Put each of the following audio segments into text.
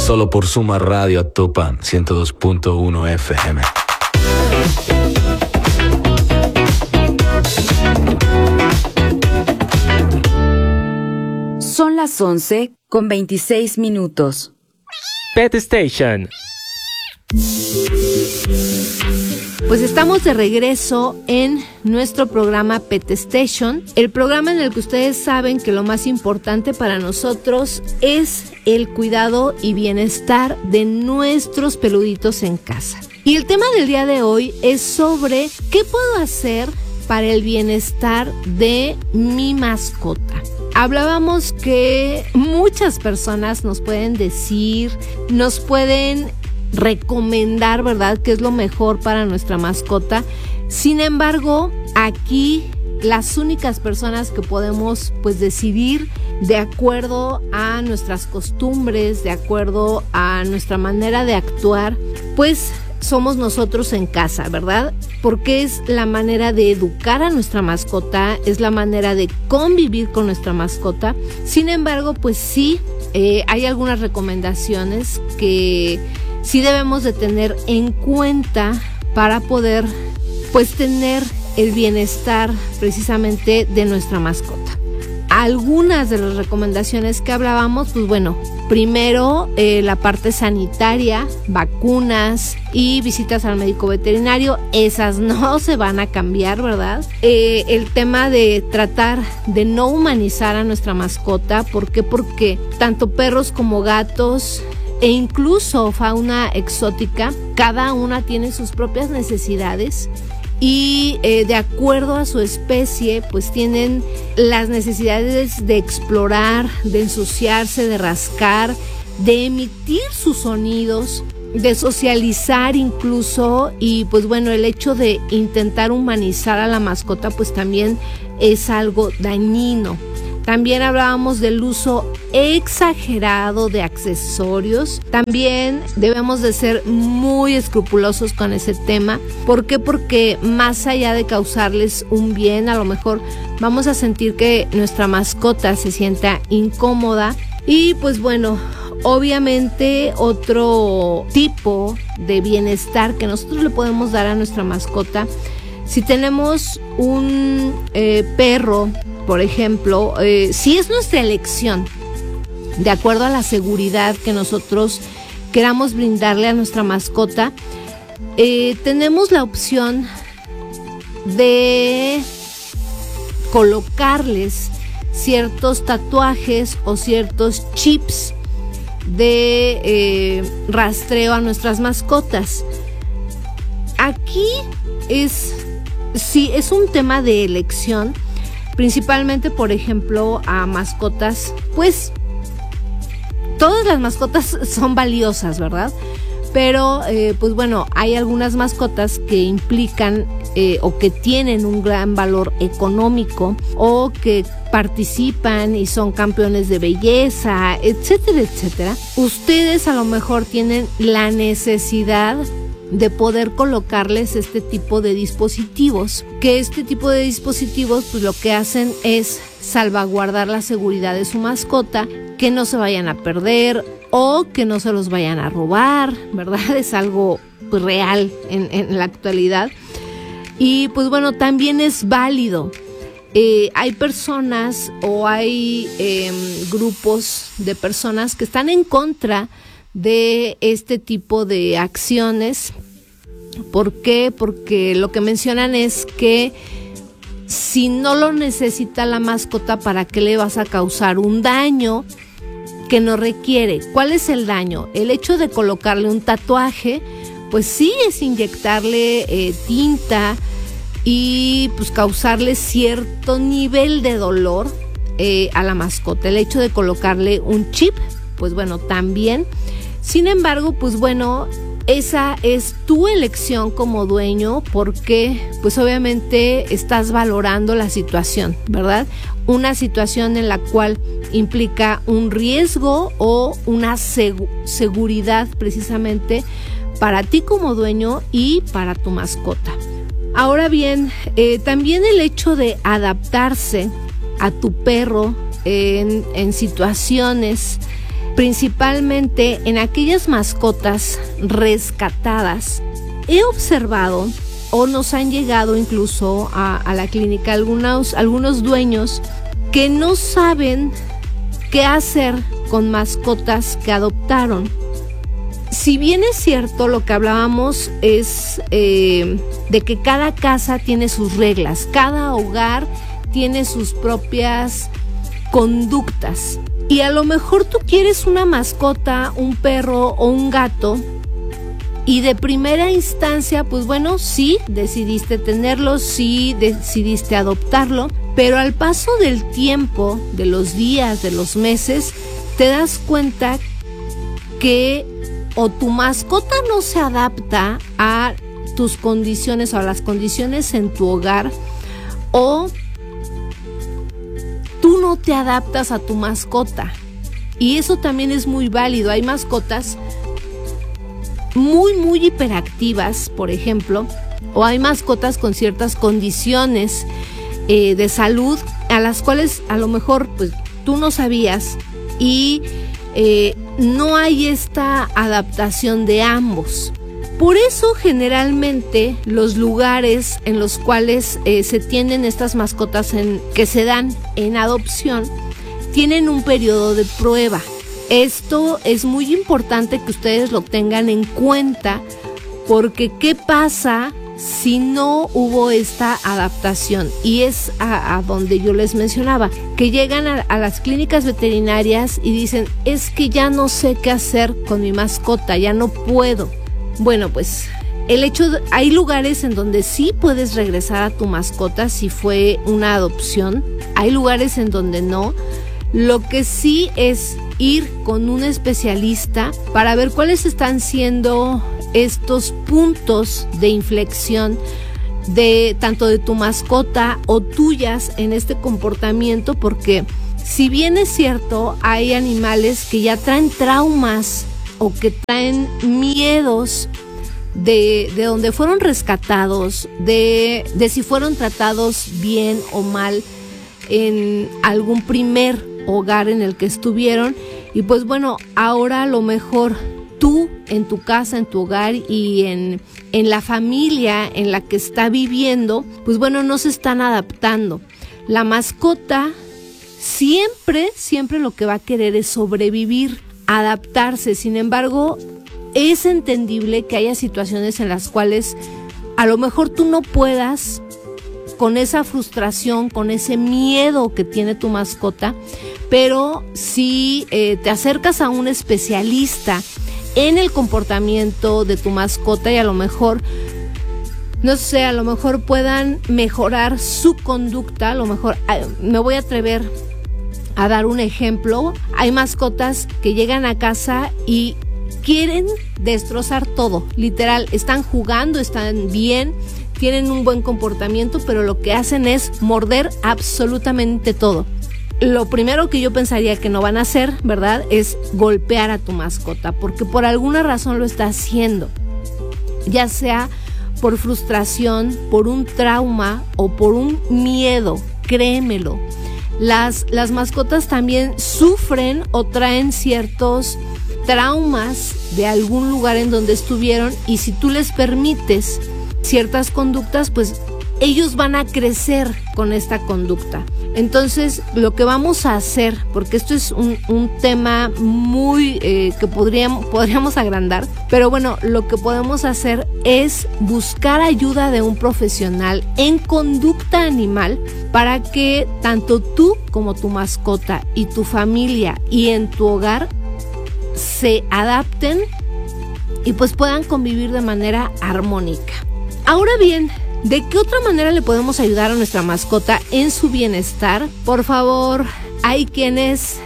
Solo por Suma Radio a Topan 102.1 FM. Son las 11:26. Pet Station. Pues estamos de regreso en nuestro programa Pet Station, el programa en el que ustedes saben que lo más importante para nosotros es el cuidado y bienestar de nuestros peluditos en casa. Y el tema del día de hoy es sobre qué puedo hacer para el bienestar de mi mascota. Hablábamos que muchas personas nos pueden decir, nos pueden recomendar, ¿verdad?, qué es lo mejor para nuestra mascota. Sin embargo, aquí las únicas personas que podemos pues decidir de acuerdo a nuestras costumbres, de acuerdo a nuestra manera de actuar, pues somos nosotros en casa, ¿verdad? Porque es la manera de educar a nuestra mascota, es la manera de convivir con nuestra mascota. Sin embargo, pues sí, hay algunas recomendaciones que sí debemos de tener en cuenta para poder pues tener el bienestar precisamente de nuestra mascota. Algunas de las recomendaciones que hablábamos, pues bueno, primero la parte sanitaria, vacunas y visitas al médico veterinario, esas no se van a cambiar, ¿verdad? El tema de tratar de no humanizar a nuestra mascota, ¿por qué? Porque tanto perros como gatos e incluso fauna exótica, cada una tiene sus propias necesidades y de acuerdo a su especie pues tienen las necesidades de explorar, de ensuciarse, de rascar, de emitir sus sonidos, de socializar incluso, y pues bueno, el hecho de intentar humanizar a la mascota pues también es algo dañino. También hablábamos del uso exagerado de accesorios. También debemos de ser muy escrupulosos con ese tema. ¿Por qué? Porque más allá de causarles un bien, a lo mejor vamos a sentir que nuestra mascota se sienta incómoda. Y pues bueno, obviamente otro tipo de bienestar que nosotros le podemos dar a nuestra mascota, si tenemos un perro, por ejemplo, si es nuestra elección, de acuerdo a la seguridad que nosotros queramos brindarle a nuestra mascota, tenemos la opción de colocarles ciertos tatuajes o ciertos chips de rastreo a nuestras mascotas. Aquí sí, es un tema de elección. Principalmente, por ejemplo, a mascotas, pues todas las mascotas son valiosas, ¿verdad? Pero, pues bueno, hay algunas mascotas que implican o que tienen un gran valor económico o que participan y son campeones de belleza, etcétera, etcétera. Ustedes a lo mejor tienen la necesidad de poder colocarles este tipo de dispositivos, que este tipo de dispositivos pues lo que hacen es salvaguardar la seguridad de su mascota, que no se vayan a perder o que no se los vayan a robar, ¿verdad? Es algo pues real en la actualidad. Y pues bueno, también es válido. Hay personas o hay grupos de personas que están en contra de este tipo de acciones. ¿Por qué? Porque lo que mencionan es que si no lo necesita la mascota, ¿para qué le vas a causar un daño que no requiere? ¿Cuál es el daño? El hecho de colocarle un tatuaje, pues sí es inyectarle tinta y pues causarle cierto nivel de dolor a la mascota. El hecho de colocarle un chip, pues bueno, también. Sin embargo, pues bueno, esa es tu elección como dueño, porque pues obviamente estás valorando la situación, ¿verdad? Una situación en la cual implica un riesgo o una seguridad precisamente para ti como dueño y para tu mascota. Ahora bien, también el hecho de adaptarse a tu perro en situaciones principalmente en aquellas mascotas rescatadas. He observado, o nos han llegado incluso a la clínica, algunos dueños que no saben qué hacer con mascotas que adoptaron. Si bien es cierto, lo que hablábamos es de que cada casa tiene sus reglas, cada hogar tiene sus propias conductas. Y a lo mejor tú quieres una mascota, un perro o un gato, y de primera instancia, pues bueno, sí decidiste tenerlo, sí decidiste adoptarlo, pero al paso del tiempo, de los días, de los meses, te das cuenta que o tu mascota no se adapta a tus condiciones o a las condiciones en tu hogar, o tú no te adaptas a tu mascota. Y eso también es muy válido. Hay mascotas muy hiperactivas, por ejemplo, o hay mascotas con ciertas condiciones de salud a las cuales a lo mejor pues tú no sabías, y no hay esta adaptación de ambos. Por eso generalmente los lugares en los cuales se tienen estas mascotas que se dan en adopción tienen un periodo de prueba. Esto es muy importante que ustedes lo tengan en cuenta, porque ¿qué pasa si no hubo esta adaptación? Y es a donde yo les mencionaba, que llegan a las clínicas veterinarias y dicen, es que ya no sé qué hacer con mi mascota, ya no puedo. Bueno, pues hay lugares en donde sí puedes regresar a tu mascota si fue una adopción, hay lugares en donde no. Lo que sí es ir con un especialista para ver cuáles están siendo estos puntos de inflexión tanto de tu mascota o tuyas en este comportamiento, porque si bien es cierto, hay animales que ya traen traumas o que traen miedos de donde fueron rescatados, de si fueron tratados bien o mal en algún primer hogar en el que estuvieron. Y pues bueno, ahora a lo mejor tú en tu casa, en tu hogar y en la familia en la que está viviendo, pues bueno, no se están adaptando. La mascota siempre lo que va a querer es sobrevivir, adaptarse. Sin embargo, es entendible que haya situaciones en las cuales a lo mejor tú no puedas, con esa frustración, con ese miedo que tiene tu mascota, pero si te acercas a un especialista en el comportamiento de tu mascota y a lo mejor, no sé, a lo mejor puedan mejorar su conducta. A lo mejor me voy a atrever a dar un ejemplo. Hay mascotas que llegan a casa y quieren destrozar todo, literal, están jugando, están bien, tienen un buen comportamiento, pero lo que hacen es morder absolutamente todo. Lo primero que yo pensaría que no van a hacer, ¿verdad?, es golpear a tu mascota, porque por alguna razón lo está haciendo, ya sea por frustración, por un trauma o por un miedo. Créemelo, las mascotas también sufren o traen ciertos traumas de algún lugar en donde estuvieron, y si tú les permites ciertas conductas, pues ellos van a crecer con esta conducta. Entonces, lo que vamos a hacer, porque esto es un tema muy que podríamos agrandar, pero bueno, lo que podemos hacer es buscar ayuda de un profesional en conducta animal para que tanto tú como tu mascota y tu familia y en tu hogar se adapten y pues puedan convivir de manera armónica. Ahora bien, ¿de qué otra manera le podemos ayudar a nuestra mascota en su bienestar? Por favor, hay quienes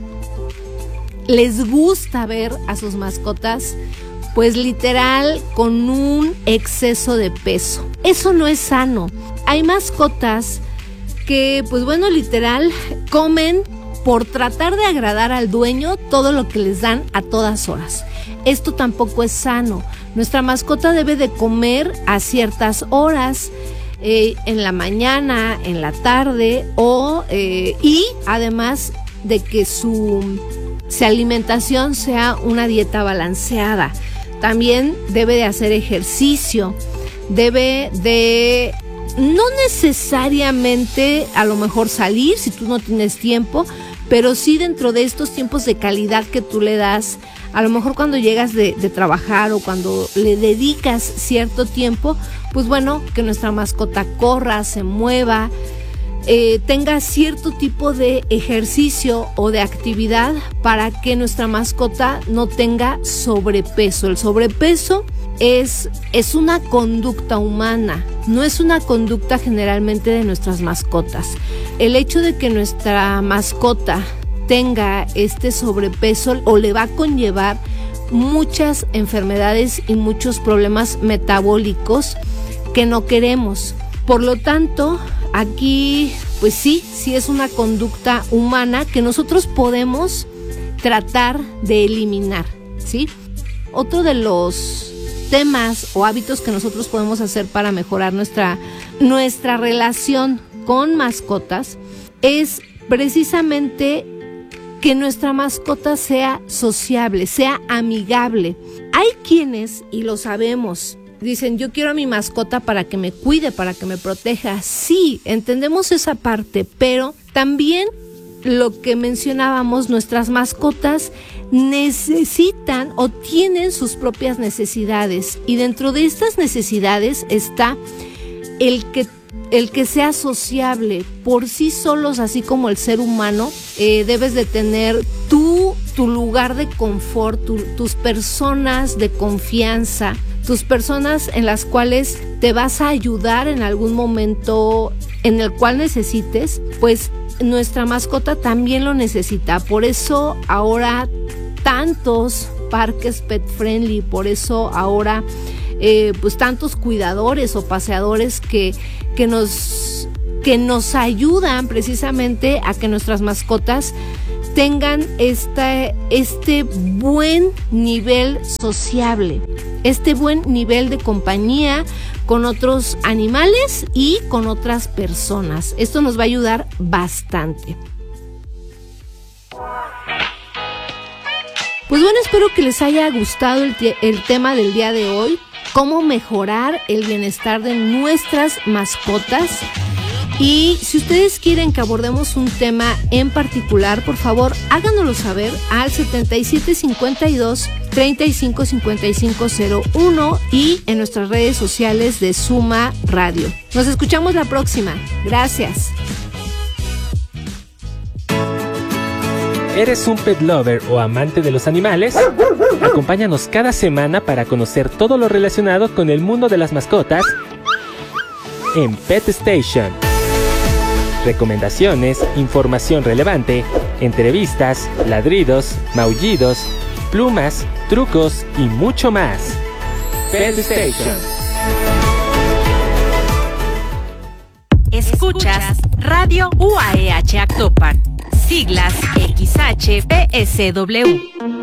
les gusta ver a sus mascotas, pues literal, con un exceso de peso. Eso no es sano. Hay mascotas que, pues bueno, literal, comen por tratar de agradar al dueño todo lo que les dan a todas horas. Esto tampoco es sano. Nuestra mascota debe de comer a ciertas horas, en la mañana, en la tarde, y además de que su su alimentación sea una dieta balanceada. También debe de hacer ejercicio, debe de no necesariamente a lo mejor salir si tú no tienes tiempo, pero sí dentro de estos tiempos de calidad que tú le das, a lo mejor cuando llegas de trabajar o cuando le dedicas cierto tiempo, pues bueno, que nuestra mascota corra, se mueva, tenga cierto tipo de ejercicio o de actividad para que nuestra mascota no tenga sobrepeso. El sobrepeso es una conducta humana, no es una conducta generalmente de nuestras mascotas. El hecho de que nuestra mascota tenga este sobrepeso o le va a conllevar muchas enfermedades y muchos problemas metabólicos que no queremos. Por lo tanto, aquí pues sí es una conducta humana que nosotros podemos tratar de eliminar, ¿sí? Otro de los temas o hábitos que nosotros podemos hacer para mejorar nuestra relación con mascotas es precisamente que nuestra mascota sea sociable, sea amigable. Hay quienes, y lo sabemos, dicen, yo quiero a mi mascota para que me cuide, para que me proteja. Sí, entendemos esa parte, pero también lo que mencionábamos, nuestras mascotas necesitan o tienen sus propias necesidades, y dentro de estas necesidades está el que sea sociable por sí solos, así como el ser humano. Debes de tener tu lugar de confort, tus personas de confianza, tus personas en las cuales te vas a ayudar en algún momento en el cual necesites. Pues nuestra mascota también lo necesita. Por eso ahora tantos parques pet friendly, por eso ahora pues tantos cuidadores o paseadores que nos ayudan precisamente a que nuestras mascotas tengan este buen nivel sociable, este buen nivel de compañía con otros animales y con otras personas. Esto nos va a ayudar bastante. Pues bueno, espero que les haya gustado el tema del día de hoy, cómo mejorar el bienestar de nuestras mascotas. Y si ustedes quieren que abordemos un tema en particular, por favor, háganoslo saber al 7752-355501 y en nuestras redes sociales de Suma Radio. Nos escuchamos la próxima. Gracias. ¿Eres un pet lover o amante de los animales? Acompáñanos cada semana para conocer todo lo relacionado con el mundo de las mascotas en Pet Station. Recomendaciones, información relevante, entrevistas, ladridos, maullidos, plumas, trucos y mucho más. Pet Station. Escuchas Radio UAEH Actopan. Siglas XHPSW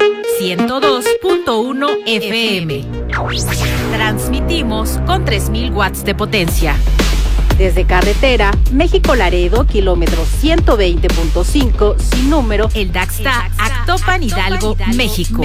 102.1 FM. Transmitimos con 3000 watts de potencia. Desde carretera, México-Laredo, kilómetro 120.5, sin número, el Daxta, Actopan, Hidalgo, México.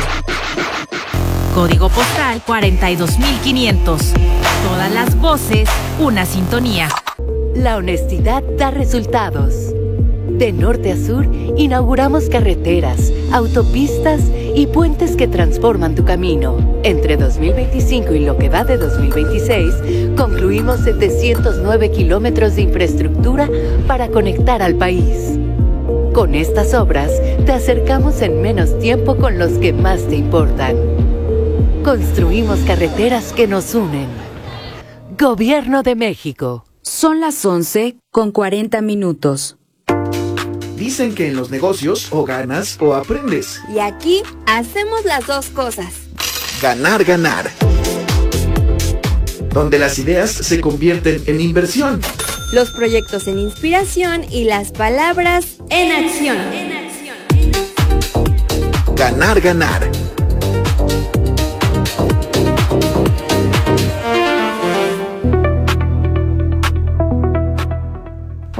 Código postal 42500. Todas las voces, una sintonía. La honestidad da resultados. De norte a sur, inauguramos carreteras, autopistas y puentes que transforman tu camino. Entre 2025 y lo que va de 2026, concluimos 709 kilómetros de infraestructura para conectar al país. Con estas obras, te acercamos en menos tiempo con los que más te importan. Construimos carreteras que nos unen. Gobierno de México. Son las 11:40. Dicen que en los negocios o ganas o aprendes. Y aquí hacemos las dos cosas. Ganar, ganar. Donde las ideas se convierten en inversión. Los proyectos en inspiración y las palabras en acción. Ganar, ganar.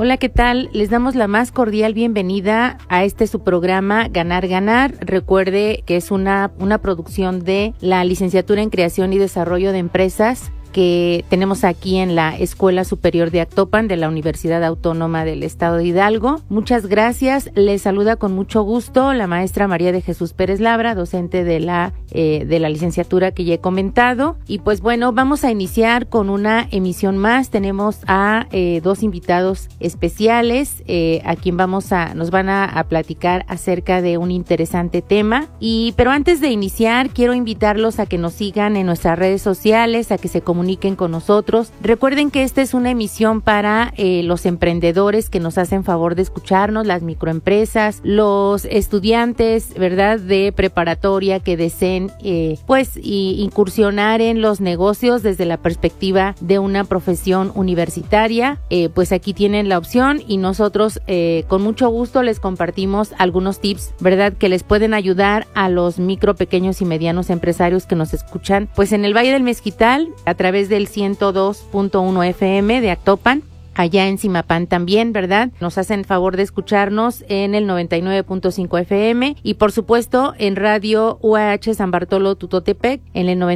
Hola, ¿qué tal? Les damos la más cordial bienvenida a su programa Ganar Ganar. Recuerde que es una producción de la Licenciatura en Creación y Desarrollo de Empresas que tenemos aquí en la Escuela Superior de Actopan de la Universidad Autónoma del Estado de Hidalgo. Muchas gracias. Les saluda con mucho gusto la maestra María de Jesús Pérez Labra, docente de la licenciatura que ya he comentado. Y pues bueno, vamos a iniciar con una emisión más. Tenemos a dos invitados especiales a quien nos van a platicar acerca de un interesante tema. Pero antes de iniciar, quiero invitarlos a que nos sigan en nuestras redes sociales, a que se comuniquen con nosotros. Recuerden que esta es una emisión para los emprendedores que nos hacen favor de escucharnos, las microempresas, los estudiantes, ¿verdad?, de preparatoria que deseen incursionar en los negocios desde la perspectiva de una profesión universitaria. Pues aquí tienen la opción y nosotros con mucho gusto les compartimos algunos tips, ¿verdad?, que les pueden ayudar a los micro, pequeños y medianos empresarios que nos escuchan pues en el Valle del Mezquital a través del 102.1 FM de Actopan, allá en Zimapán también, ¿verdad? Nos hacen favor de escucharnos en el 99.5 FM y por supuesto en Radio UAH San Bartolo Tutotepec en el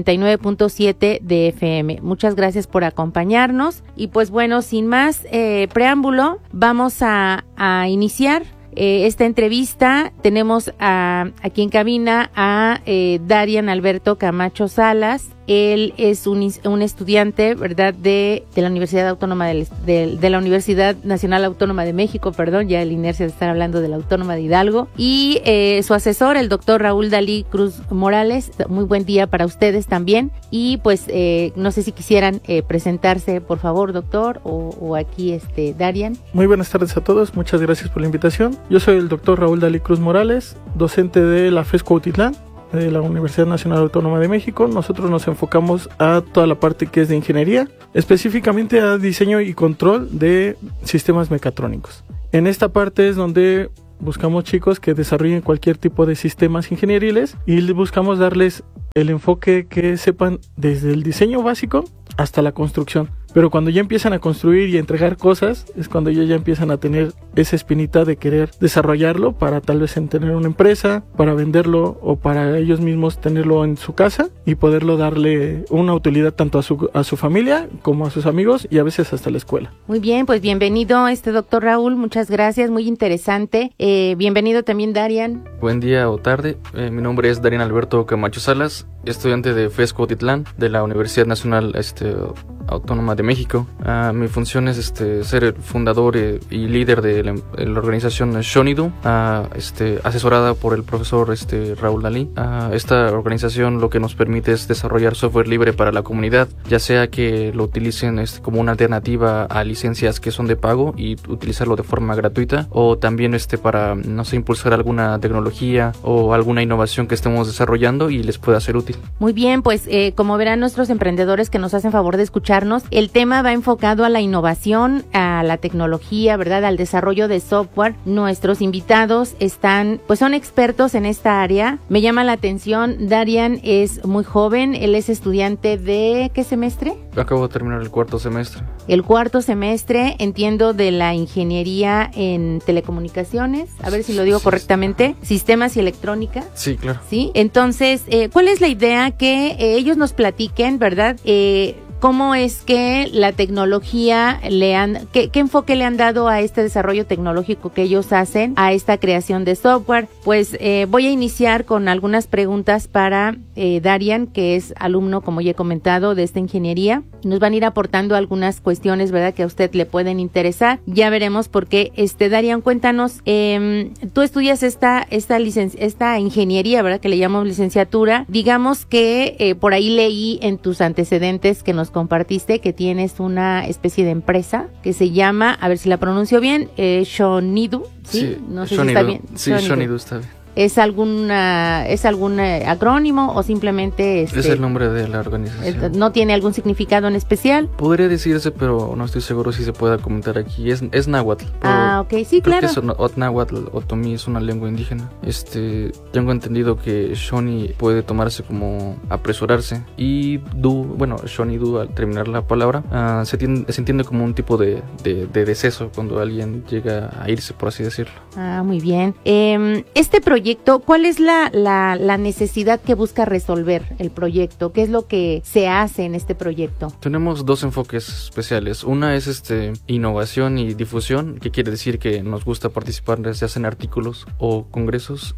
99.7 de FM. Muchas gracias por acompañarnos y pues bueno, sin más preámbulo, vamos a iniciar esta entrevista. Tenemos aquí en cabina a Darian Alberto Camacho Salas. Él es un estudiante, ¿verdad?, de la Universidad Autónoma de la Universidad Nacional Autónoma de México, perdón, ya la inercia de estar hablando de la Autónoma de Hidalgo, y su asesor, el doctor Raúl Dalí Cruz Morales. Muy buen día para ustedes también, y pues no sé si quisieran presentarse, por favor, doctor, o aquí Darian. Muy buenas tardes a todos, muchas gracias por la invitación. Yo soy el doctor Raúl Dalí Cruz Morales, docente de la FES Cuautitlán, de la Universidad Nacional Autónoma de México. Nosotros nos enfocamos a toda la parte que es de ingeniería, específicamente a diseño y control de sistemas mecatrónicos. En esta parte es donde buscamos chicos que desarrollen cualquier tipo de sistemas ingenieriles y buscamos darles el enfoque que sepan desde el diseño básico hasta la construcción. Pero cuando ya empiezan a construir y a entregar cosas, es cuando ellos ya empiezan a tener esa espinita de querer desarrollarlo para tal vez tener una empresa, para venderlo o para ellos mismos tenerlo en su casa y poderlo darle una utilidad tanto a su familia como a sus amigos y a veces hasta la escuela. Muy bien, pues bienvenido doctor Raúl, muchas gracias, muy interesante. Bienvenido también Darian. Buen día o tarde, mi nombre es Darian Alberto Camacho Salas, estudiante de FES Cuautitlán de la Universidad Nacional Autónoma de México. Mi función es ser el fundador y líder de la organización Shonidu, asesorada por el profesor Raúl Dalí. Esta organización lo que nos permite es desarrollar software libre para la comunidad, ya sea que lo utilicen como una alternativa a licencias que son de pago y utilizarlo de forma gratuita, o también para, no sé, impulsar alguna tecnología o alguna innovación que estemos desarrollando y les pueda ser útil. Muy bien, pues como verán nuestros emprendedores que nos hacen favor de escucharnos, el tema va enfocado a la innovación, a la tecnología, ¿verdad?, al desarrollo de software. Nuestros invitados son expertos en esta área. Me llama la atención, Darian es muy joven, él es estudiante de ¿qué semestre? Acabo de terminar el cuarto semestre. El cuarto semestre, entiendo, de la ingeniería en telecomunicaciones, a ver si lo digo correctamente, sistemas y electrónica. Sí, claro. Sí, entonces, ¿cuál es la idea? Que ellos nos platiquen, ¿verdad?, ¿cómo es que la tecnología qué enfoque le han dado a este desarrollo tecnológico que ellos hacen, a esta creación de software? Pues voy a iniciar con algunas preguntas para Darian, que es alumno, como ya he comentado, de esta ingeniería. Nos van a ir aportando algunas cuestiones, ¿verdad?, que a usted le pueden interesar. Ya veremos por qué. Darian, cuéntanos, tú estudias esta ingeniería, ¿verdad?, que le llamamos licenciatura. Digamos que por ahí leí en tus antecedentes que nos compartiste que tienes una especie de empresa que se llama, a ver si la pronuncio bien, Shonidu, ¿sí? No sé Shonidu. si está bien. Sí, Shonidu está bien. ¿Es algún acrónimo o simplemente es el nombre de la organización? ¿No tiene algún significado en especial? Podría decirse, pero no estoy seguro si se pueda comentar aquí. Es náhuatl. Ok, sí, claro. Creo que es náhuatl, otomí es una lengua indígena. Tengo entendido que shoni puede tomarse como apresurarse, y shoni du, al terminar la palabra, se entiende como un tipo de deceso cuando alguien llega a irse, por así decirlo. Muy bien. Este proyecto, ¿cuál es la necesidad que busca resolver el proyecto? ¿Qué es lo que se hace en este proyecto? Tenemos dos enfoques especiales. Una es innovación y difusión, que quiere decir que nos gusta participar, se hacen artículos o congresos,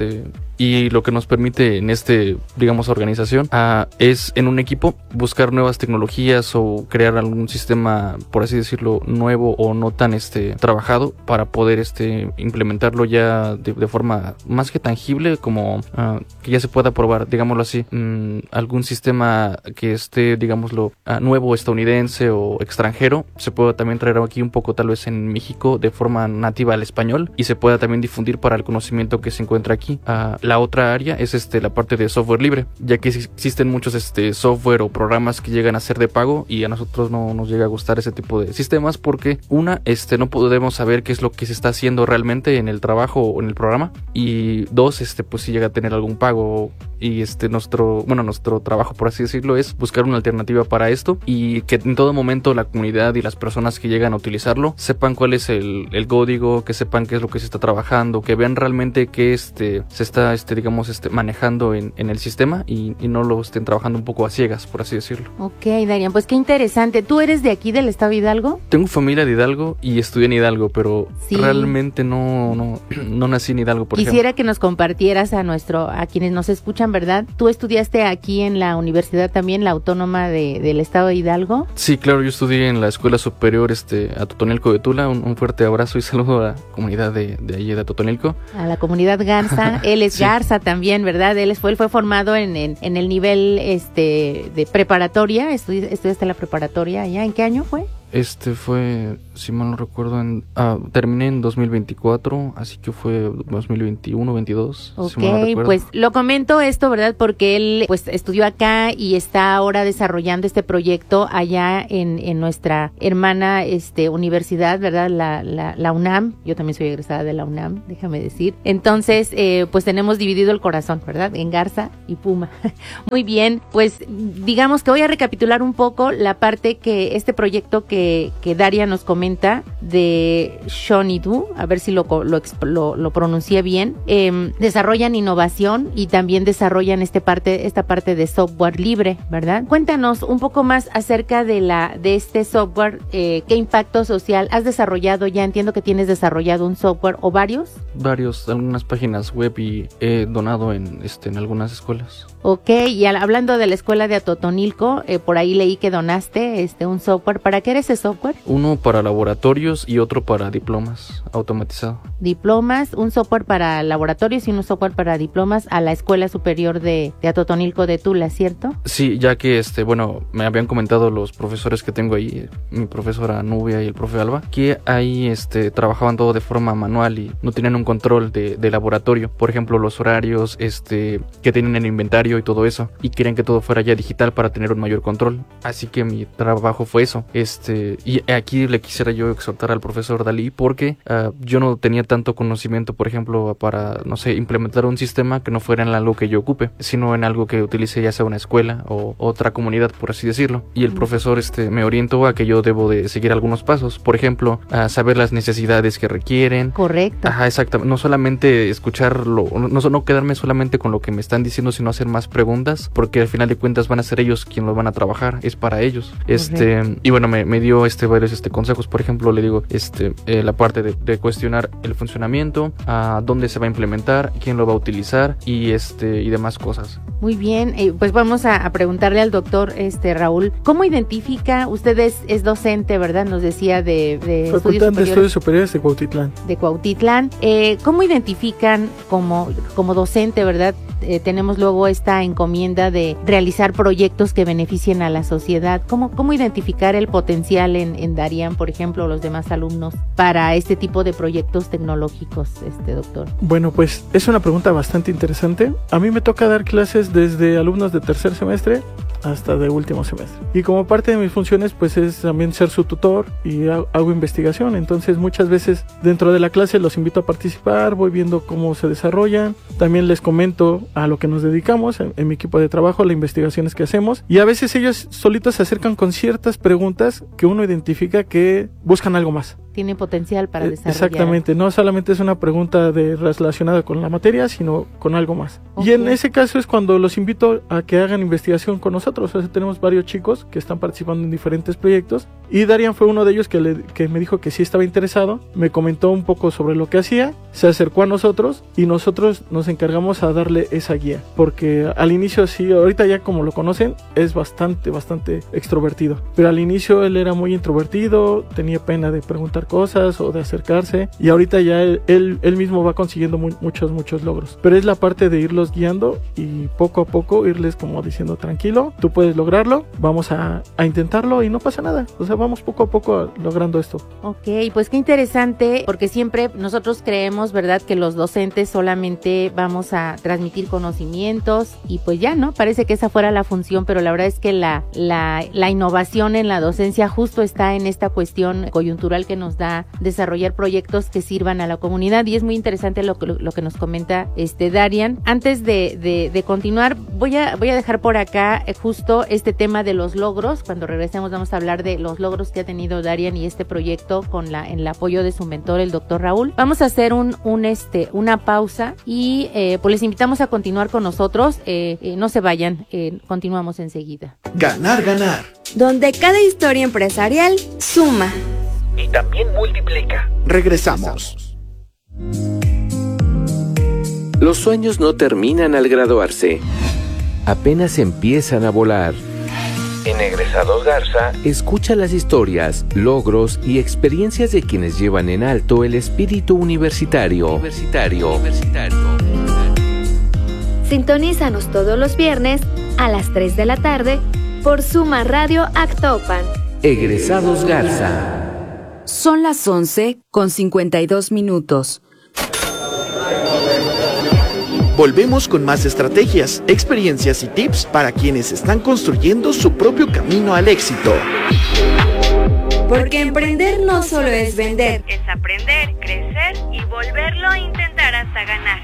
y lo que nos permite en organización, es en un equipo buscar nuevas tecnologías o crear algún sistema, por así decirlo, nuevo o no tan trabajado, para poder implementarlo ya de forma más que tangible, como que ya se pueda probar, digámoslo así. Algún sistema que esté, digámoslo, nuevo, estadounidense o extranjero, se pueda también traer aquí un poco, tal vez en México, de forma nativa al español, y se pueda también difundir para el conocimiento que se encuentra aquí. La otra área es la parte de software libre, ya que existen muchos software o programas que llegan a ser de pago, y a nosotros no nos llega a gustar ese tipo de sistemas, porque no podemos saber qué es lo que se está haciendo realmente en el trabajo o en el programa, y dos, pues si llega a tener algún pago, y nuestro trabajo, por así decirlo, es buscar una alternativa para esto, y que en todo momento la comunidad y las personas que llegan a utilizarlo sepan cuál es el código, que sepan qué es lo que se está trabajando, que vean realmente qué se está manejando en el sistema, y no lo estén trabajando un poco a ciegas, por así decirlo. Ok, Darian, pues qué interesante. ¿Tú eres de aquí, del estado de Hidalgo? Tengo familia de Hidalgo y estudié en Hidalgo, pero realmente no nací en Hidalgo, por ejemplo. Quisiera que nos compartieras a quienes nos escuchan, ¿verdad? ¿Tú estudiaste aquí en la universidad también, la Autónoma del estado de Hidalgo? Sí, claro, yo estudié en la Escuela Superior Atotonilco de Tula. Un fuerte abrazo y saludo a la comunidad de allí de Atotonilco. A la comunidad Garza. Él es Garza también, ¿verdad? Él fue formado en el nivel de preparatoria. ¿Estudiaste la preparatoria allá? ¿En qué año fue? Fue, si mal no recuerdo, terminé en 2024, así que fue 2021-22. Ok, si mal no pues lo comento esto, ¿verdad? Porque él pues estudió acá y está ahora desarrollando este proyecto allá en nuestra hermana universidad, ¿verdad? La UNAM. Yo también soy egresada de la UNAM, déjame decir. Entonces, pues tenemos dividido el corazón, ¿verdad? En Garza y Puma. Muy bien, pues digamos que voy a recapitular un poco la parte que este proyecto que Daria nos comenta de Shoni Du, a ver si lo pronuncié bien. Desarrollan innovación y también desarrollan esta parte de software libre, ¿verdad? Cuéntanos un poco más acerca de este software, qué impacto social has desarrollado. Ya entiendo que tienes desarrollado un software o varios. Algunas páginas web, y he donado en algunas escuelas. Ok, y hablando de la escuela de Atotonilco, por ahí leí que donaste un software. ¿Para qué era ese software? Uno para laboratorios y otro para diplomas, automatizado. Diplomas, un software para laboratorios y un software para diplomas a la Escuela Superior de Atotonilco de Tula, ¿cierto? Sí, ya que me habían comentado los profesores que tengo ahí, mi profesora Nubia y el profe Alba, que ahí trabajaban todo de forma manual y no tenían un control de laboratorio. Por ejemplo, los horarios que tienen en el inventario y todo eso, y querían que todo fuera ya digital para tener un mayor control. Así que mi trabajo fue eso. Y aquí le quisiera yo exhortar al profesor Dalí, porque yo no tenía tanto conocimiento, por ejemplo, para, no sé, implementar un sistema que no fuera en algo que yo ocupe, sino en algo que utilice ya sea una escuela o otra comunidad, por así decirlo. Y el profesor me orientó a que yo debo de seguir algunos pasos, por ejemplo, saber las necesidades que requieren. Correcto. Ajá, exactamente. No solamente escucharlo, no quedarme solamente con lo que me están diciendo, sino hacer más preguntas, porque al final de cuentas van a ser ellos quienes lo van a trabajar, es para ellos. Y bueno, me dio varios consejos. Por ejemplo, le digo la parte de cuestionar el funcionamiento, a dónde se va a implementar, quién lo va a utilizar y demás cosas. Muy bien, pues vamos a preguntarle al doctor Raúl, ¿cómo identifica? Usted es docente, ¿verdad? Nos decía de Facultad de Estudios Superiores de Cuautitlán. De Cuautitlán. ¿Cómo identifican como docente, ¿verdad? tenemos luego esta encomienda de realizar proyectos que beneficien a la sociedad. ¿Cómo identificar el potencial en Darían, por ejemplo, o los demás alumnos para este tipo de proyectos tecnológicos, doctor? Bueno, pues es una pregunta bastante interesante. A mí me toca dar clases desde alumnos de tercer semestre hasta de último semestre. Y como parte de mis funciones, pues es también ser su tutor y hago investigación. Entonces muchas veces dentro de la clase los invito a participar, voy viendo cómo se desarrollan. También les comento a lo que nos dedicamos en mi equipo de trabajo, las investigaciones que hacemos. Y a veces ellos solitos se acercan con ciertas preguntas que uno identifica que buscan algo más. Tiene potencial para desarrollar. Exactamente, no solamente es una pregunta relacionada con la materia, sino con algo más. Okay. Y en ese caso es cuando los invito a que hagan investigación con nosotros. O sea, tenemos varios chicos que están participando en diferentes proyectos y Darían fue uno de ellos que me dijo que sí estaba interesado, me comentó un poco sobre lo que hacía, se acercó a nosotros y nosotros nos encargamos a darle esa guía, porque al inicio sí, ahorita ya como lo conocen, es bastante extrovertido, pero al inicio él era muy introvertido, tenía pena de preguntar cosas o de acercarse, y ahorita ya él mismo va consiguiendo muchos logros, pero es la parte de irlos guiando y poco a poco irles como diciendo, tranquilo, tú puedes lograrlo, vamos a intentarlo y no pasa nada, o sea, vamos poco a poco logrando esto. Ok, pues qué interesante, porque siempre nosotros creemos, ¿verdad?, que los docentes solamente vamos a transmitir conocimientos y pues ya, ¿no? Parece que esa fuera la función, pero la verdad es que la innovación en la docencia justo está en esta cuestión coyuntural que nos da desarrollar proyectos que sirvan a la comunidad, y es muy interesante lo que nos comenta Darían. Antes de continuar, voy a dejar por acá justo este tema de los logros. Cuando regresemos vamos a hablar de los logros que ha tenido Darían y este proyecto en el apoyo de su mentor, el doctor Raúl. Vamos a hacer una pausa y pues les invitamos a continuar con nosotros. No se vayan, continuamos enseguida. Ganar, ganar. Donde cada historia empresarial suma. Y también multiplica. Regresamos. Los sueños no terminan al graduarse. Apenas empiezan a volar. En Egresados Garza, escucha las historias, logros y experiencias de quienes llevan en alto el espíritu universitario. Sintonízanos todos los viernes a las 3 de la tarde por Suma Radio Actopan. Egresados Garza. Son las 11:52. Volvemos con más estrategias, experiencias y tips para quienes están construyendo su propio camino al éxito. Porque emprender no solo es vender, es aprender, crecer y volverlo a intentar hasta ganar.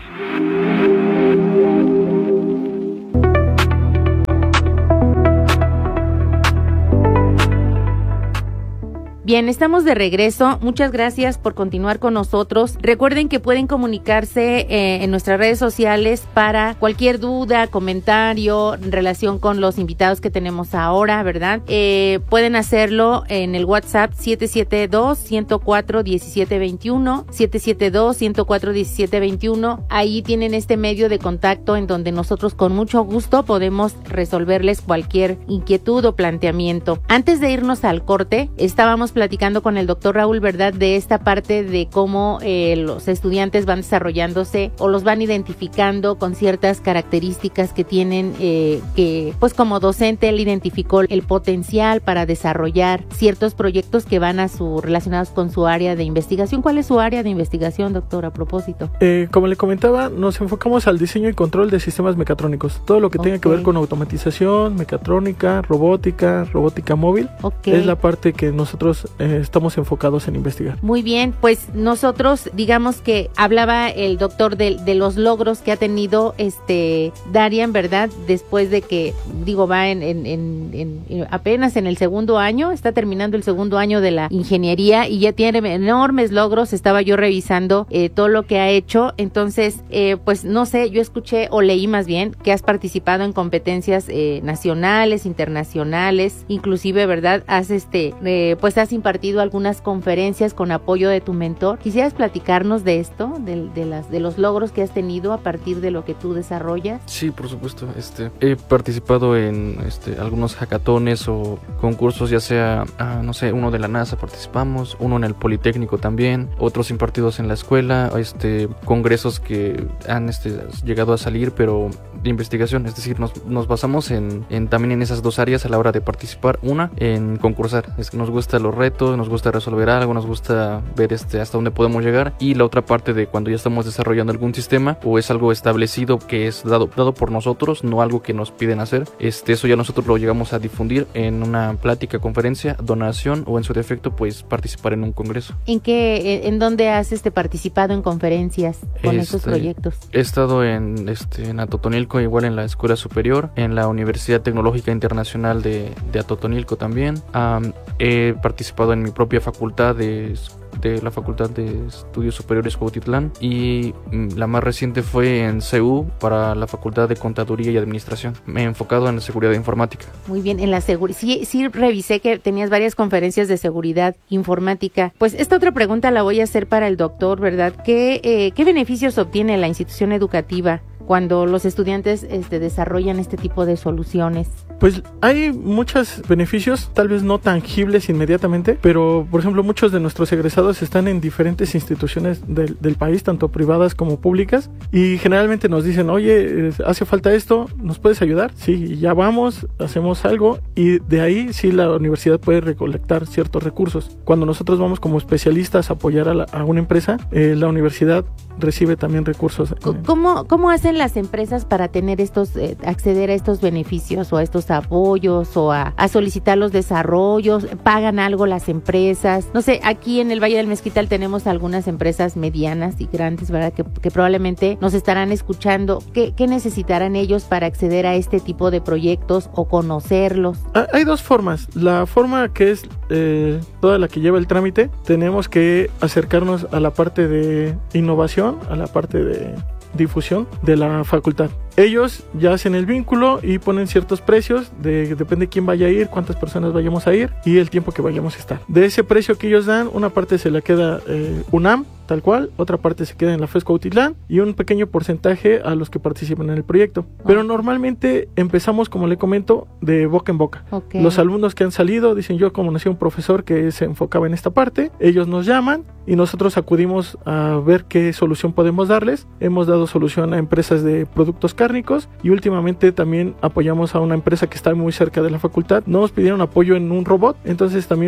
Bien, estamos de regreso. Muchas gracias por continuar con nosotros. Recuerden que pueden comunicarse en nuestras redes sociales para cualquier duda, comentario en relación con los invitados que tenemos ahora, ¿verdad? Pueden hacerlo en el WhatsApp 772-104-1721, 772-104-1721. Ahí tienen este medio de contacto en donde nosotros con mucho gusto podemos resolverles cualquier inquietud o planteamiento. Antes de irnos al corte, estábamos platicando con el doctor Raúl, ¿verdad?, de esta parte de cómo los estudiantes van desarrollándose o los van identificando con ciertas características que tienen, que pues como docente él identificó el potencial para desarrollar ciertos proyectos que van relacionados con su área de investigación. ¿Cuál es su área de investigación, doctor, a propósito? Como le comentaba, nos enfocamos al diseño y control de sistemas mecatrónicos. Todo lo que tenga que ver con automatización, mecatrónica, robótica móvil, es la parte que nosotros estamos enfocados en investigar. Muy bien, pues nosotros, digamos que hablaba el doctor de los logros que ha tenido Darían, ¿verdad? Después de que, va apenas en el segundo año, está terminando el segundo año de la ingeniería y ya tiene enormes logros. Estaba yo revisando todo lo que ha hecho. Entonces, pues no sé, yo escuché o leí más bien que has participado en competencias nacionales, internacionales, inclusive, ¿verdad? Has impartido algunas conferencias con apoyo de tu mentor. ¿Quisieras platicarnos de esto, de los logros que has tenido a partir de lo que tú desarrollas? Sí, por supuesto. He participado en algunos hackatones o concursos, ya sea, no sé, uno de la NASA participamos, uno en el Politécnico también, otros impartidos en la escuela, congresos que han llegado a salir, pero de investigación, es decir, nos basamos también en esas dos áreas a la hora de participar. Una, en concursar, es que nos gustan los retos, nos gusta resolver algo, nos gusta ver hasta dónde podemos llegar, y la otra parte de cuando ya estamos desarrollando algún sistema o es algo establecido que es dado por nosotros, no algo que nos piden hacer, eso ya nosotros lo llegamos a difundir en una plática, conferencia, donación o en su defecto pues participar en un congreso. ¿En dónde has participado en conferencias con estos proyectos? He estado en Atotonilco, igual en la escuela superior, en la Universidad Tecnológica Internacional de Atotonilco también. He participado en mi propia facultad de la Facultad de Estudios Superiores Cuautitlán, y la más reciente fue en CEU para la Facultad de Contaduría y Administración. Me he enfocado en la seguridad informática. Muy bien, en la seguridad. Sí, revisé que tenías varias conferencias de seguridad informática. Pues esta otra pregunta la voy a hacer para el doctor, ¿verdad? ¿Qué beneficios obtiene la institución educativa cuando los estudiantes desarrollan este tipo de soluciones? Pues hay muchos beneficios, tal vez no tangibles inmediatamente, pero por ejemplo muchos de nuestros egresados están en diferentes instituciones del país, tanto privadas como públicas, y generalmente nos dicen, oye, hace falta esto, ¿nos puedes ayudar? Sí, ya vamos, hacemos algo, y de ahí sí la universidad puede recolectar ciertos recursos. Cuando nosotros vamos como especialistas a apoyar a una empresa, la universidad recibe también recursos. ¿Cómo hacen las empresas para tener acceder a estos beneficios o a estos apoyos o a solicitar los desarrollos? ¿Pagan algo las empresas? No sé, aquí en el Valle del Mezquital tenemos algunas empresas medianas y grandes, ¿verdad? Que probablemente nos estarán escuchando. ¿Qué necesitarán ellos para acceder a este tipo de proyectos o conocerlos? Hay dos formas. La forma que es toda la que lleva el trámite, tenemos que acercarnos a la parte de innovación, a la parte de difusión de la facultad. Ellos ya hacen el vínculo y ponen ciertos precios, depende de quién vaya a ir, cuántas personas vayamos a ir y el tiempo que vayamos a estar. De ese precio que ellos dan, una parte se la queda UNAM, tal cual, otra parte se queda en la FES Cuautitlán y un pequeño porcentaje a los que participan en el proyecto. Pero normalmente empezamos, como le comento, de boca en boca. Okay. Los alumnos que han salido dicen, yo como nací un profesor que se enfocaba en esta parte, ellos nos llaman y nosotros acudimos a ver qué solución podemos darles. Hemos dado solución a empresas de productos cárnicos y últimamente también apoyamos a una empresa que está muy cerca de la facultad. Nos pidieron apoyo en un robot, entonces también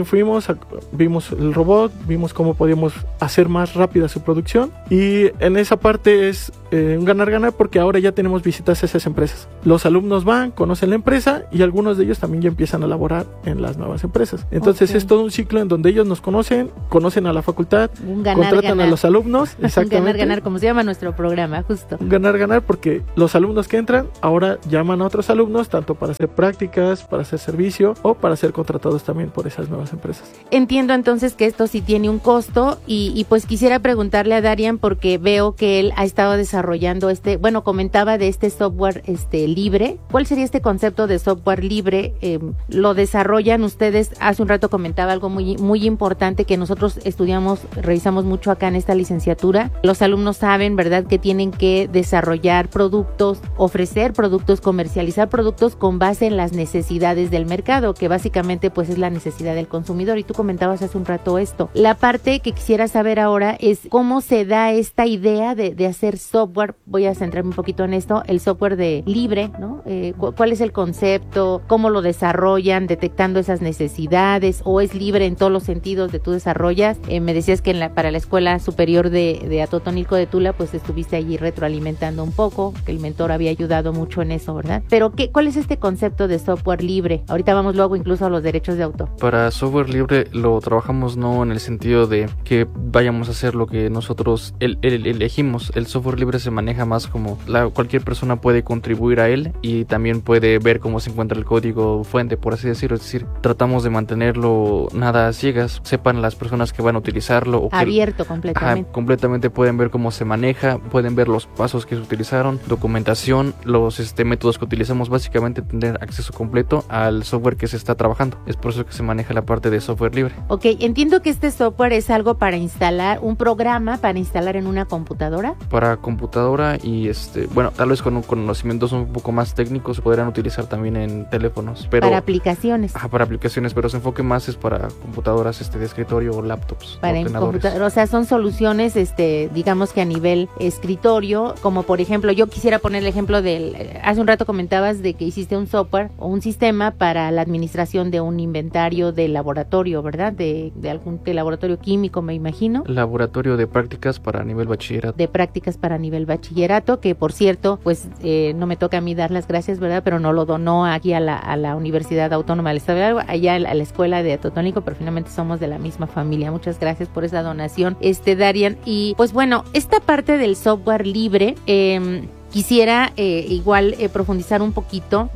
vimos el robot, vimos cómo podíamos hacer más rápida su producción, y en esa parte es un ganar-ganar porque ahora ya tenemos visitas a esas empresas. Los alumnos van, conocen la empresa y algunos de ellos también ya empiezan a laborar en las nuevas empresas. Entonces es todo un ciclo en donde ellos nos conocen a la facultad, contratan a los alumnos. Exactamente. Un ganar-ganar, como se llama nuestro programa, justo. Un ganar-ganar porque los alumnos que entran ahora llaman a otros alumnos, tanto para hacer prácticas, para hacer servicio o para ser contratados también por esas nuevas empresas. Entiendo entonces que esto sí tiene un costo y pues quisiera preguntarle a Darian porque veo que él ha estado desarrollando comentaba de este software libre. ¿Cuál sería este concepto de software libre? ¿Lo desarrollan ustedes? Hace un rato comentaba algo muy, muy importante que nosotros revisamos mucho acá en esta licenciatura. Los alumnos saben, ¿verdad?, que tienen que desarrollar productos, ofrecer productos, comercializar productos con base en las necesidades del mercado, que básicamente pues es la necesidad del consumidor, y tú comentabas hace un rato esto. La parte que quisiera saber ahora es cómo se da esta idea de hacer software. Voy a centrarme un poquito en esto, el software de libre, ¿no? ¿Cuál es el concepto? ¿Cómo lo desarrollan? ¿Detectando esas necesidades? ¿O es libre en todos los sentidos de tú desarrollas? Me decías que para la Escuela Superior de Atotonilco de Tula, pues estuviste allí retroalimentando un poco, que el mentor había ayudado mucho en eso, ¿verdad? Pero ¿cuál es este concepto de software libre? Ahorita vamos luego incluso a los derechos de autor. Para software libre lo trabajamos no en el sentido de que vayamos a hacer lo que nosotros elegimos. El software libre se maneja más como cualquier persona puede contribuir a él y también puede ver cómo se encuentra el código fuente, por así decirlo. Es decir, tratamos de mantenerlo nada a ciegas, sepan las personas que van a utilizarlo. O abierto completamente. Completamente pueden ver cómo se maneja, pueden ver los pasos que se utilizaron, documentación documentación, los métodos que utilizamos, básicamente tener acceso completo al software que se está trabajando. Es por eso que se maneja la parte de software libre. Ok, entiendo que este software es algo para instalar, un programa para instalar en una computadora. Para computadora y bueno, tal vez con conocimientos un poco más técnicos se podrían utilizar también en teléfonos, pero para aplicaciones. Para aplicaciones, pero su enfoque más es para computadoras de escritorio o laptops. Para computadora, o sea, son soluciones digamos que a nivel escritorio, como por ejemplo, yo quisiera poner el ejemplo hace un rato comentabas de que hiciste un software o un sistema para la administración de un inventario de laboratorio, ¿verdad? De algún laboratorio químico, me imagino. Laboratorio de prácticas para nivel bachillerato. De prácticas para nivel bachillerato, que por cierto, pues no me toca a mí dar las gracias, ¿verdad? Pero no lo donó aquí a la Universidad Autónoma del Estado de Hidalgo, allá a la escuela de Atotonilco, pero finalmente somos de la misma familia. Muchas gracias por esa donación, Darian. Y pues bueno, esta parte del software libre, quisiera igual profundizar un poquito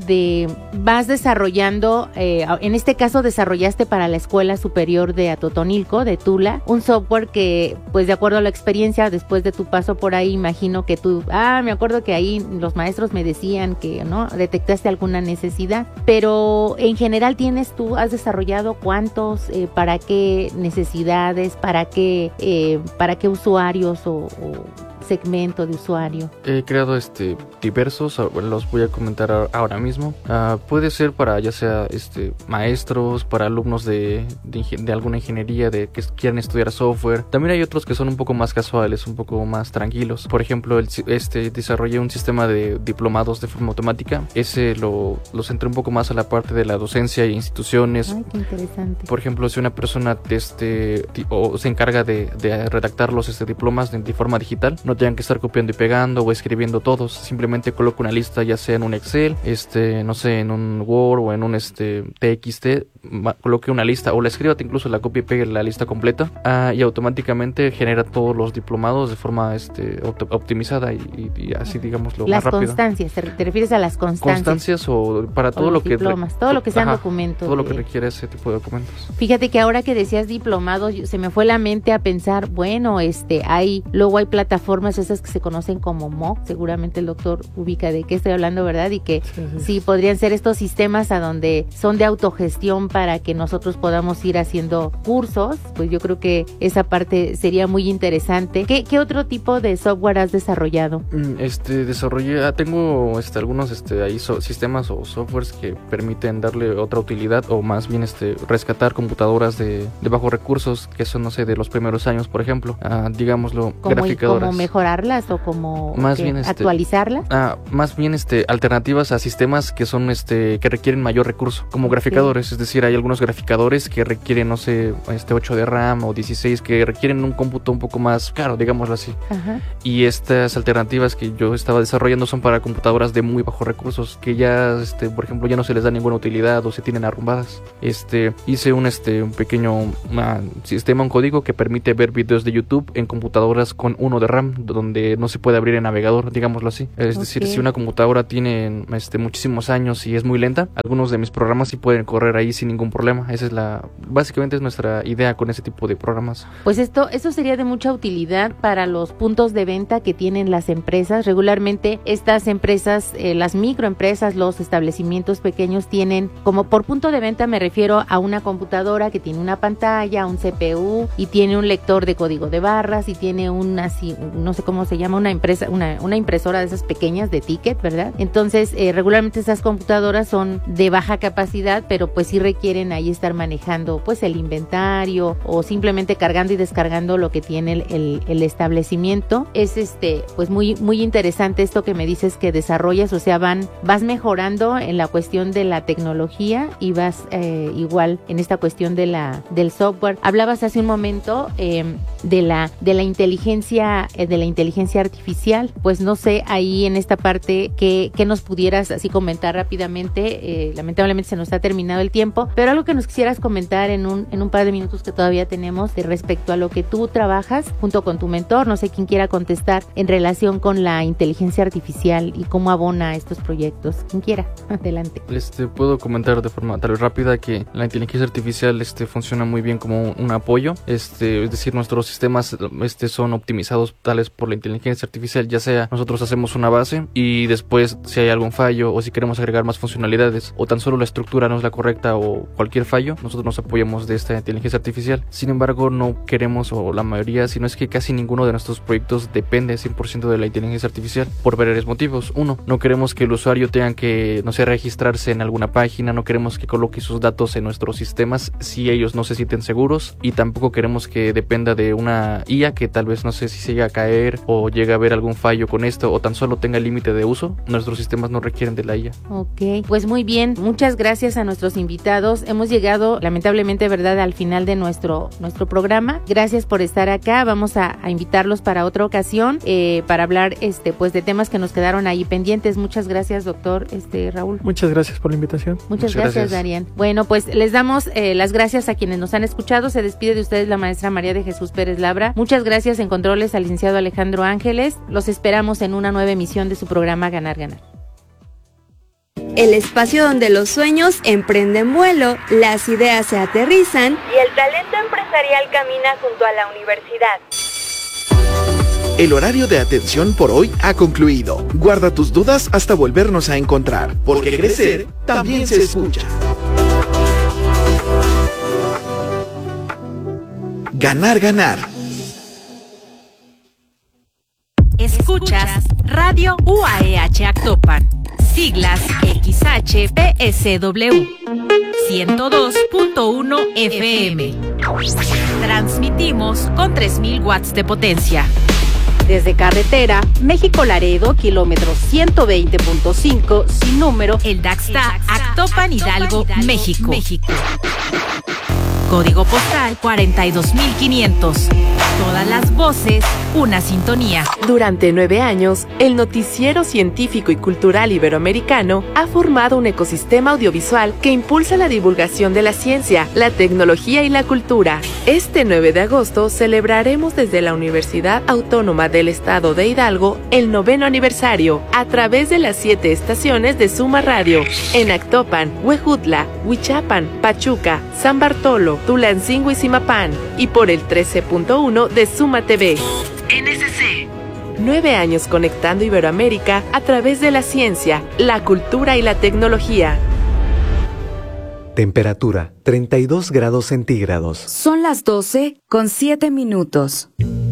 vas desarrollando, en este caso desarrollaste para la Escuela Superior de Atotonilco, de Tula, un software que, pues de acuerdo a la experiencia, después de tu paso por ahí, imagino que me acuerdo que ahí los maestros me decían que, ¿no? Detectaste alguna necesidad, pero en general has desarrollado cuántos, para qué necesidades, para qué usuarios o segmento de usuario. He creado diversos, los voy a comentar ahora mismo. Puede ser para ya sea maestros, para alumnos de alguna ingeniería que quieran estudiar software. También hay otros que son un poco más casuales, un poco más tranquilos. Por ejemplo, desarrollé un sistema de diplomados de forma automática. Ese lo centré un poco más a la parte de la docencia e instituciones. Ay, qué interesante. Por ejemplo, si una persona se encarga de redactar los diplomas de forma digital, no tengan que estar copiando y pegando o escribiendo todos, simplemente coloco una lista, ya sea en un Excel, no sé, en un Word o en un TXT, coloque una lista o la escriba, incluso la copie y pegue la lista completa, y automáticamente genera todos los diplomados de forma optimizada y así, digámoslo, las más rápido. Constancias, ¿te refieres a las constancias? Constancias o para todo lo diplomas, todo lo que sean documentos. Todo lo que requiere ese tipo de documentos. Fíjate que ahora que decías diplomados, se me fue la mente a pensar, bueno, luego hay plataformas esas que se conocen como MOOC, seguramente el doctor ubica de qué estoy hablando, ¿verdad? Y que sí podrían ser estos sistemas a donde son de autogestión para que nosotros podamos ir haciendo cursos. Pues yo creo que esa parte sería muy interesante. ¿Qué otro tipo de software has desarrollado? Tengo algunos sistemas o softwares que permiten darle otra utilidad, o más bien rescatar computadoras de bajos recursos, que son, no sé, de los primeros años, por ejemplo, digámoslo, graficadoras. ¿Como mejorarlas o como actualizarlas? Más bien alternativas a sistemas que son que requieren mayor recurso, como graficadores. Es decir, hay algunos graficadores que requieren, no sé, 8 de RAM o 16, que requieren un cómputo un poco más caro, digámoslo así. Ajá. Y estas alternativas que yo estaba desarrollando son para computadoras de muy bajos recursos, que ya, por ejemplo, ya no se les da ninguna utilidad o se tienen arrumbadas. Hice un pequeño sistema, un código que permite ver videos de YouTube en computadoras con 1 de RAM, donde no se puede abrir el navegador, digámoslo así. Es decir, si una computadora tiene muchísimos años y es muy lenta, algunos de mis programas sí pueden correr ahí sin ningún problema. Básicamente es nuestra idea con ese tipo de programas. Pues eso sería de mucha utilidad para los puntos de venta que tienen las empresas. Regularmente estas empresas, las microempresas, los establecimientos pequeños tienen, como por punto de venta me refiero a una computadora que tiene una pantalla, un CPU y tiene un lector de código de barras y tiene no sé cómo se llama, una impresora de esas pequeñas de ticket, ¿verdad? Entonces, regularmente esas computadoras son de baja capacidad, pero pues sí requieren ahí estar manejando pues el inventario o simplemente cargando y descargando lo que tiene el establecimiento. Es pues muy, muy interesante esto que me dices que desarrollas, o sea, vas mejorando en la cuestión de la tecnología y vas igual en esta cuestión del software. Hablabas hace un momento de la inteligencia artificial, pues no sé, ahí en esta parte que nos pudieras así comentar rápidamente. Lamentablemente se nos está terminado el tiempo, pero algo que nos quisieras comentar en un par de minutos que todavía tenemos respecto a lo que tú trabajas junto con tu mentor, no sé quién quiera contestar en relación con la inteligencia artificial y cómo abona estos proyectos. Quien quiera, adelante. Puedo comentar de forma tal vez rápida que la inteligencia artificial funciona muy bien como un apoyo, es decir, nuestros sistemas son optimizados tal vez por la inteligencia artificial, ya sea nosotros hacemos una base y después si hay algún fallo o si queremos agregar más funcionalidades o tan solo la estructura no es la correcta o cualquier fallo, nosotros nos apoyamos de esta inteligencia artificial. Sin embargo, no queremos, o la mayoría, si no es que casi ninguno de nuestros proyectos depende 100% de la inteligencia artificial por varios motivos. Uno, no queremos que el usuario tenga que, no sé, registrarse en alguna página, no queremos que coloque sus datos en nuestros sistemas si ellos no se sienten seguros, y tampoco queremos que dependa de una IA que tal vez no sé si se llega a caer o llega a haber algún fallo con esto o tan solo tenga límite de uso. Nuestros sistemas no requieren de la IA. Ok, pues muy bien, muchas gracias a nuestros invitados. Hemos llegado lamentablemente, verdad, al final de nuestro programa. Gracias por estar acá. Vamos a invitarlos para otra ocasión para hablar pues de temas que nos quedaron ahí pendientes. Muchas gracias, doctor Raúl. Muchas gracias por la invitación. Muchas gracias, Darian. Bueno, pues les damos las gracias a quienes nos han escuchado. Se despide de ustedes la maestra María de Jesús Pérez Labra. Muchas gracias en controles al licenciado Alejandro Ángeles. Los esperamos en una nueva emisión de su programa Ganar Ganar. El espacio donde los sueños emprenden vuelo, las ideas se aterrizan y el talento empresarial camina junto a la universidad. El horario de atención por hoy ha concluido. Guarda tus dudas hasta volvernos a encontrar, porque crecer también se escucha. Ganar, ganar. Escuchas Radio UAEH Actopan. Siglas XHPSW 102.1 FM. Transmitimos con 3000 watts de potencia. Desde carretera, México Laredo, kilómetro 120.5, sin número, el Daxta, Actopan, Hidalgo, México. Código postal 42500. Todas las voces, una sintonía. Durante 9 años, el noticiero científico y cultural iberoamericano ha formado un ecosistema audiovisual que impulsa la divulgación de la ciencia, la tecnología y la cultura. Este 9 de agosto celebraremos desde la Universidad Autónoma del Estado de Hidalgo el 9º aniversario a través de las 7 estaciones de Suma Radio en Actopan, Huejutla, Huichapan, Pachuca, San Bartolo, Tulancingo y Zimapán, y por el 13.1 de Suma TV. NSC. 9 años conectando Iberoamérica a través de la ciencia, la cultura y la tecnología. Temperatura 32 grados centígrados. Son las 12:07.